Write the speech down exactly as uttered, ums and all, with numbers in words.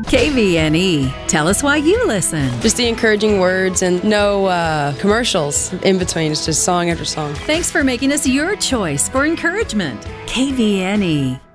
K V N E. Tell us why you listen. Just the encouraging words and no uh, commercials in between. It's just song after song. Thanks for making us your choice for encouragement. K V N E.